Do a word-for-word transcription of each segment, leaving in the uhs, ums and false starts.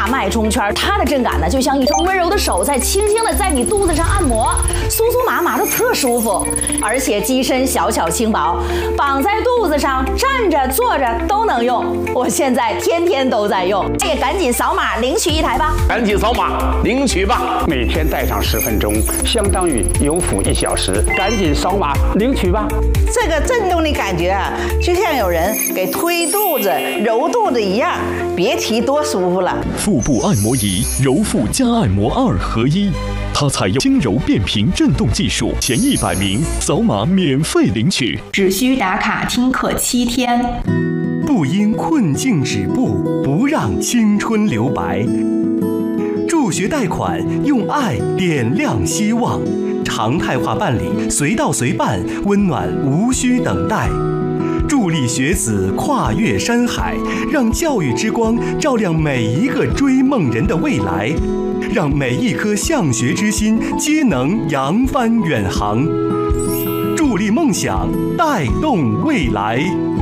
大脉冲圈，它的震感呢，就像一双温柔的手在轻轻的在你肚子上按摩，酥酥麻麻的特舒服。而且机身小巧轻薄，绑在肚子上，站着坐着都能用。我现在天天都在用，这也赶紧扫码领取一台吧！ 赶紧扫码领取吧！ 每天戴上十分钟，相当于有辅一小时，赶紧扫码领取吧！ 这个震动的感觉啊，就像有人给推肚子、揉肚子一样，别提多舒服了。 腹部按摩仪，揉腹加按摩二合一，它采用轻柔变频震动技术，前一百名扫码免费领取， 只需打卡听课七天。 不因困境止步，不让青春留白。助学贷款，用爱点亮希望。常态化办理，随到随办，温暖无需等待。助力学子跨越山海，让教育之光照亮每一个追梦人的未来，让每一颗向学之心皆能扬帆远航。助力梦想，带动未来。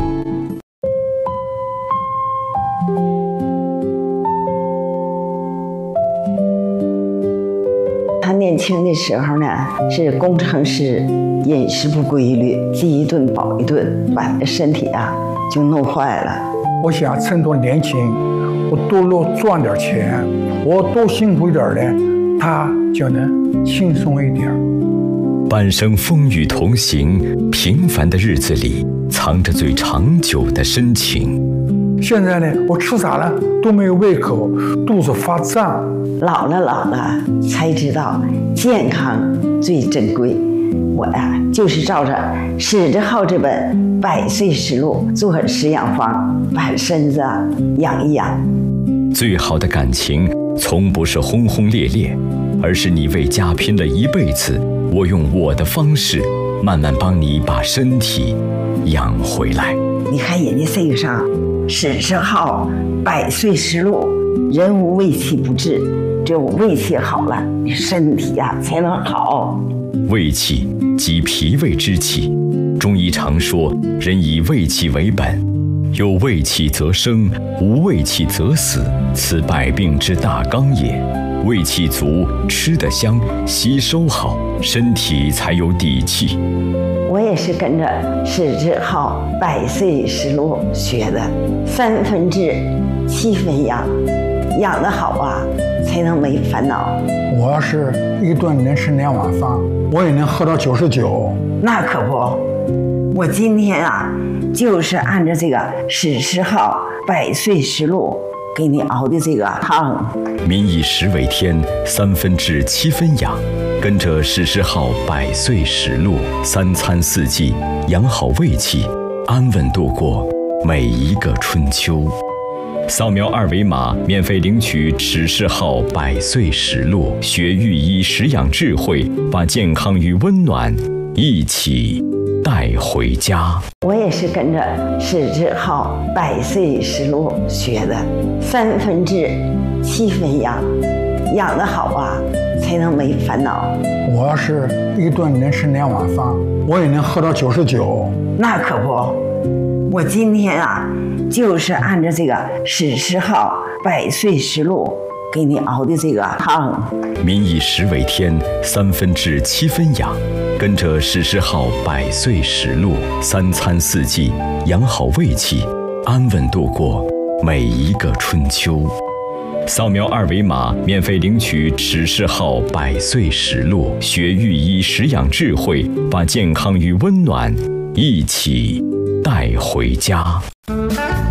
他年轻的时候呢，是工程师，饮食不规律，饥一顿饱一顿，把身体啊就弄坏了。 我想趁着年轻，我多多赚点钱，我多辛苦一点呢，他就能轻松一点。 半生风雨同行，平凡的日子里藏着最长久的深情。 现在呢，我吃啥了都没有胃口，肚子发胀。 老了老了才知道健康最珍贵。我呀，就是照着史志浩这本《百岁实录》做食养方，把身子啊养一养。 最好的感情从不是轰轰烈烈，而是你为家拼了一辈子，我用我的方式慢慢帮你把身体养回来。 你看人家这个上史志浩《百岁实录》，人无胃气不治，只有胃气好了，你身体呀、啊、才能好。 胃气即脾胃之气，中医常说人以胃气为本，有胃气则生，无胃气则死，此百病之大纲也。胃气足，吃得香，吸收好，身体才有底气。 我也是跟着史志浩《百岁实录》学的，三分治，七分养，养得好啊，才能没烦恼。 我要是一顿能吃两碗饭，我也能喝到九十九。 那可不，我今天啊，就是按照这个史志浩《百岁实录》给你熬的这个汤。 民以食为天，三分治，七分养。跟着史志浩《百岁实录》，三餐四季，养好胃气，安稳度过每一个春秋。扫描二维码，免费领取史志浩《百岁实录》，学御医，食养智慧，把健康与温暖一起带回家。 我也是跟着史志浩《百岁实录》学的，三分治，七分养，养得好啊，才能没烦恼。 我要是一顿能吃两碗饭，我也能喝到九十九。 那可不，我今天啊，就是按照这个史志浩《百岁实录》给你熬的这个汤。 民以食为天，三分治，七分养。跟着史志浩《百岁实录》，三餐四季，养好胃气，安稳度过每一个春秋。扫描二维码，免费领取史志浩《百岁实录》，学御医，食养智慧，把健康与温暖一起带回家。